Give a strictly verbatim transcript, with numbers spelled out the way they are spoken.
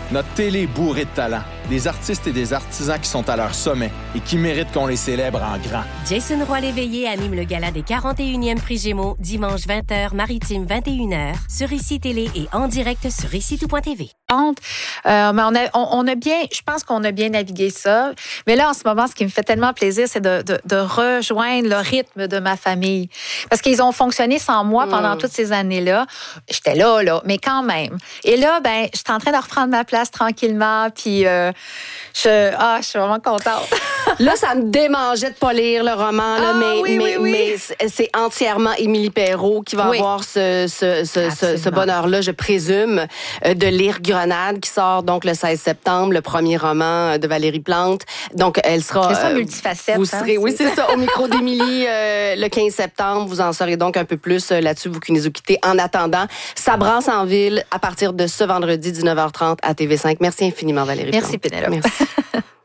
Notre télé est bourrée de talent. Des artistes et des artisans qui sont à leur sommet et qui méritent qu'on les célèbre en grand. Jason Roy-Léveillé anime le gala des quarante et unième Prix Gémeaux dimanche vingt heures, Maritime vingt et une heures, sur Ici Télé et en direct sur ici tout point t v. Euh, mais on, a, on, on a bien, je pense qu'on a bien navigué ça. Mais là, en ce moment, ce qui me fait tellement plaisir, c'est de, de, de rejoindre le rythme de ma famille. Parce qu'ils ont fonctionné sans moi pendant mmh. toutes ces années-là. J'étais là, là, mais quand même. Et là, ben, je suis en train de reprendre ma place tranquillement, puis euh, je, ah, je suis vraiment contente. Là, ça me démangeait de pas lire le roman, là, ah, mais, oui, mais, oui, oui. mais c'est entièrement Émilie Perrault qui va oui. avoir ce, ce, ce, ce, ce bonheur-là, je présume, de lire Grenade, qui sort donc le seize septembre, le premier roman de Valérie Plante. Donc, elle sera... C'est ça, multifacette. Vous serez, hein, oui, c'est ça, au micro d'Émilie euh, le quinze septembre. Vous en saurez donc un peu plus euh, là-dessus, vous qui nous écoutez. En attendant, ça brasse en ville à partir de ce vendredi dix-neuf heures trente à T V cinq. Merci infiniment, Valérie Merci, Plante. Pénélope. Merci.